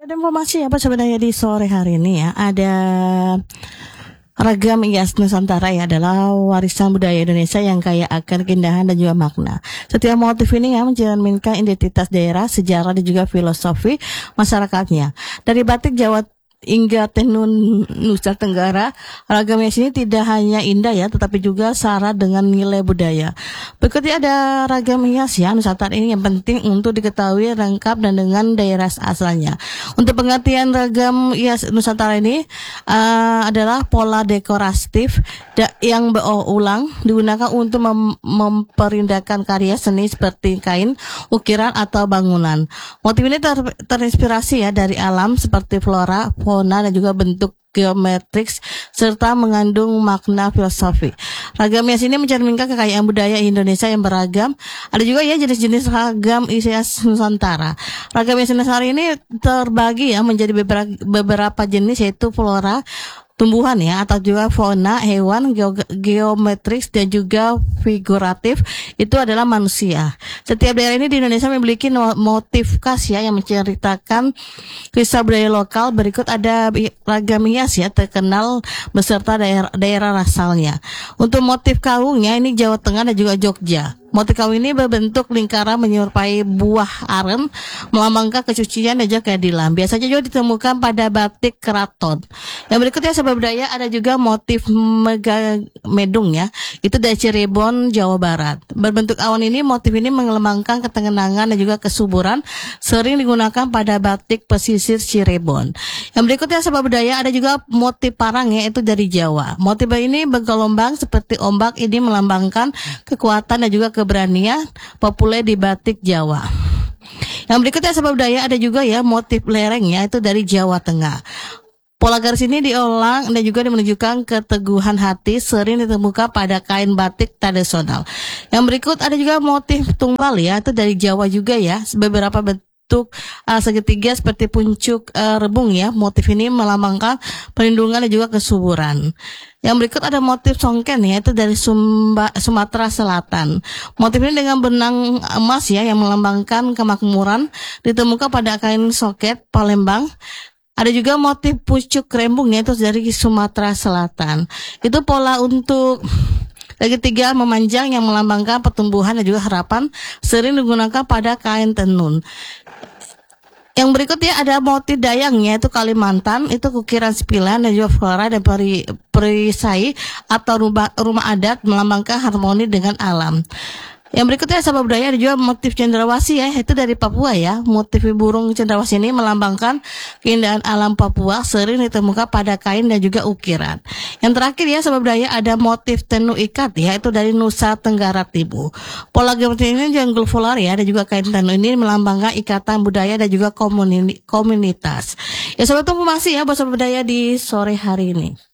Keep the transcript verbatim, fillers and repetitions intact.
Ada informasi apa sebenarnya di sore hari ini ya? Ada ragam hias Nusantara ya, adalah warisan budaya Indonesia yang kaya akan keindahan dan juga makna. Setiap motif ini ya mencerminkan identitas daerah, sejarah dan juga filosofi masyarakatnya. Dari batik Jawa hingga tenun Nusa Tenggara, ragam hias ini tidak hanya indah ya, tetapi juga syarat dengan nilai budaya. Berikutnya ada ragam hias ya Nusantara ini yang penting untuk diketahui lengkap dan dengan daerah asalnya. Untuk pengertian ragam hias Nusantara ini uh, adalah pola dekoratif da- yang berulang digunakan untuk mem- memperindahkan karya seni seperti kain, ukiran atau bangunan. Motif ini ter- terinspirasi ya dari alam seperti flora, fauna dan juga bentuk geometris serta mengandung makna filosofi. Ragam hias ini mencerminkan kekayaan budaya Indonesia yang beragam. Ada juga ya jenis-jenis ragam hias Nusantara. Ragam hias Nusantara ini terbagi ya menjadi beberapa, beberapa jenis, yaitu flora, tumbuhan ya, atau juga fauna, hewan, geo- geometris dan juga figuratif, itu adalah manusia. Setiap daerah ini di Indonesia memiliki no- motif khas ya yang menceritakan kisah budaya lokal. Berikut ada ragam hias ya terkenal beserta daerah, daerah asalnya. Untuk motif kalungnya ini Jawa Tengah dan juga Jogja. Motif kalung ini berbentuk lingkaran menyerupai buah aren, melambangkan kesucian dan juga keadilan. Biasanya juga ditemukan pada batik keraton. Yang berikutnya sebab budaya ada juga motif megamendung ya. Itu dari Cirebon, Jawa Barat. Berbentuk awan ini, motif ini melambangkan ketenangan dan juga kesuburan, sering digunakan pada batik pesisir Cirebon. Yang berikutnya sebab budaya ada juga motif parang ya, itu dari Jawa. Motif ini bergelombang seperti ombak, ini melambangkan kekuatan dan juga keberanian, populer di batik Jawa. Yang berikutnya sebab budaya ada juga ya motif lereng ya, itu dari Jawa Tengah. Pola garis ini diolah dan juga menunjukkan keteguhan hati, sering ditemukan pada kain batik tradisional. Yang berikut ada juga motif tunggal ya, itu dari Jawa juga ya, beberapa bentuk uh, segitiga seperti puncuk uh, rebung ya. Motif ini melambangkan perlindungan dan juga kesuburan. Yang berikut ada motif songken ya, itu dari Sumba, Sumatera Selatan. Motif ini dengan benang emas ya yang melambangkan kemakmuran, ditemukan pada kain soket Palembang. Ada juga motif pucuk rembung ya, itu dari Sumatera Selatan. Itu pola untuk segitiga memanjang yang melambangkan pertumbuhan dan juga harapan, sering digunakan pada kain tenun. Yang berikutnya ada motif dayangnya, itu Kalimantan, itu ukiran sembilan dan juga flora dan peri, perisai atau rumah, rumah adat melambangkan harmoni dengan alam. Yang berikutnya sabab budaya ada juga motif cendrawasih ya, itu dari Papua ya. Motif burung cendrawasih ini melambangkan keindahan alam Papua, sering ditemukan pada kain dan juga ukiran. Yang terakhir ya sabab budaya ada motif tenun ikat ya, itu dari Nusa Tenggara Timur. Pola geometri ini jungle flower ya, dan juga kain tenun ini melambangkan ikatan budaya dan juga komuni- komunitas. Ya sobat informasi ya, bahasa budaya di sore hari ini.